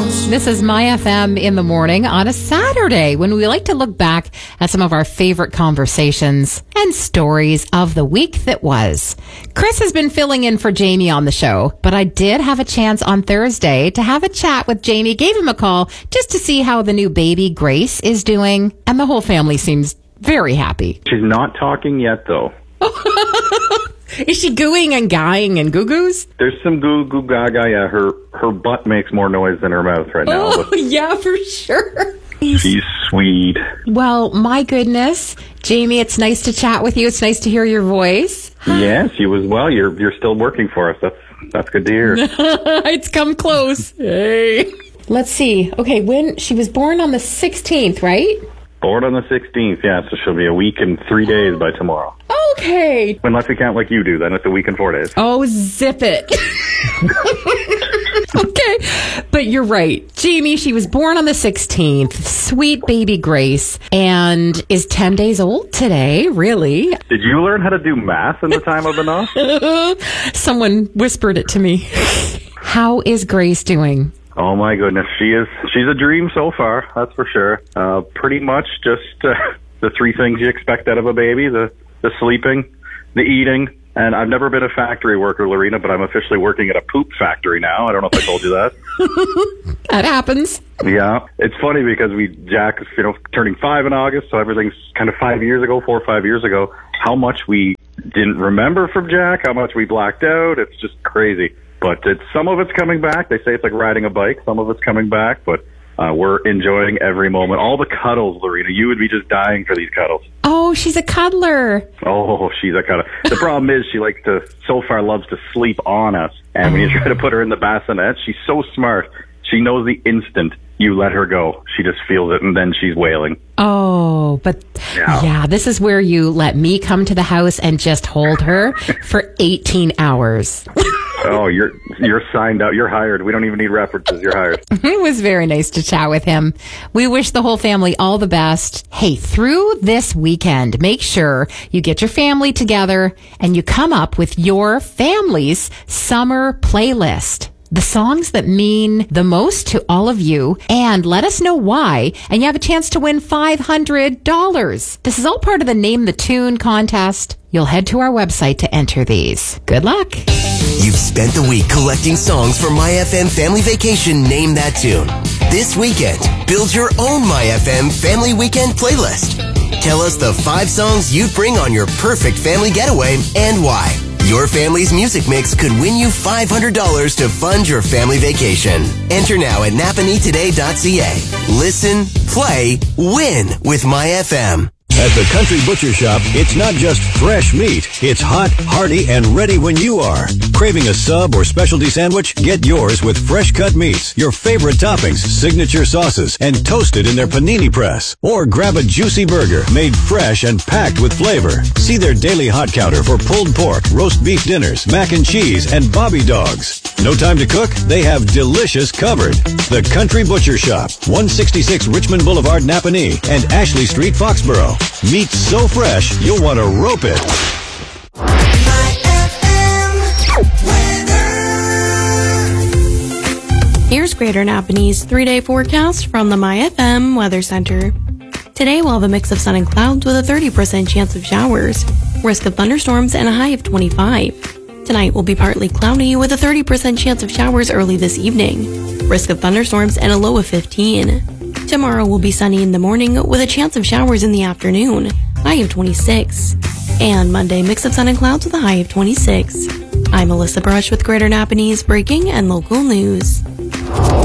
This is My FM in the morning on a Saturday when we like to look back at some of our favorite conversations and stories of the week that was. Chris has been filling in for Jamie on the show, but I did have a chance on Thursday to have a chat with Jamie, gave him a call just to see how the new baby Grace is doing, and the whole family seems very happy. She's not talking yet, though. Is she gooing and guying and goo-goos? There's some goo gaga. Yeah, her butt makes more noise than her mouth right now. Oh, yeah, for sure. She's sweet. Well, my goodness. Jamie, it's nice to chat with you. It's nice to hear your voice. Yes, you as well. You're still working for us. That's good to hear. It's come close. Hey. Let's see. Okay, when she was born on the 16th, right? Born on the 16th, yeah, so she'll be a week and 3 days by tomorrow. Okay. Unless we count like you do, then it's a week and 4 days. Oh, zip it. Okay, but you're right. Jamie, she was born on the 16th. Sweet baby Grace, and is 10 days old today, really. Did you learn how to do math in the time of the off? Someone whispered it to me. How is Grace doing? Oh my goodness, she's a dream so far, that's for sure. Pretty much just the three things you expect out of a baby, the sleeping, the eating, and I've never been a factory worker, Lorena, but I'm officially working at a poop factory now. I don't know if I told you that. That happens. Yeah, it's funny because Jack is turning 5 in August, so everything's kind of 4 or 5 years ago. How much we didn't remember from Jack, how much we blacked out, it's just crazy. But some of it's coming back. They say it's like riding a bike. Some of it's coming back, but we're enjoying every moment. All the cuddles, Lorena. You would be just dying for these cuddles. Oh, she's a cuddler. Oh, she's a cuddler. The problem is she loves to sleep on us. And when you try to put her in the bassinet, she's so smart. She knows the instant you let her go. She just feels it, and then she's wailing. Oh, but yeah, this is where you let me come to the house and just hold her for 18 hours. Oh, you're signed out. You're hired. We don't even need references. You're hired. It was very nice to chat with him. We wish the whole family all the best. Hey, through this weekend, make sure you get your family together and you come up with your family's summer playlist. The songs that mean the most to all of you, and let us know why, and you have a chance to win $500. This is all part of the Name the Tune contest. You'll head to our website to enter these. Good luck. You've spent the week collecting songs for My FM Family Vacation Name That Tune. This weekend, build your own My FM Family Weekend playlist. Tell us the 5 songs you'd bring on your perfect family getaway and why. Your family's music mix could win you $500 to fund your family vacation. Enter now at napanetoday.ca. Listen, play, win with My FM. At the Country Butcher Shop, it's not just fresh meat. It's hot, hearty, and ready when you are. Craving a sub or specialty sandwich? Get yours with fresh cut meats, your favorite toppings, signature sauces, and toasted in their panini press. Or grab a juicy burger made fresh and packed with flavor. See their daily hot counter for pulled pork, roast beef dinners, mac and cheese, and bobby dogs. No time to cook? They have delicious covered. The Country Butcher Shop, 166 Richmond Boulevard, Napanee, and Ashley Street, Foxborough. Meat so fresh, you'll want to rope it. Here's Greater Napanee's 3-day forecast from the My FM Weather Center. Today we'll have a mix of sun and clouds with a 30% chance of showers, risk of thunderstorms, and a high of 25. Tonight will be partly cloudy with a 30% chance of showers early this evening, risk of thunderstorms, and a low of 15. Tomorrow will be sunny in the morning with a chance of showers in the afternoon, high of 26. And Monday, mix of sun and clouds with a high of 26. I'm Alyssa Brush with Greater Napanee's breaking and local news.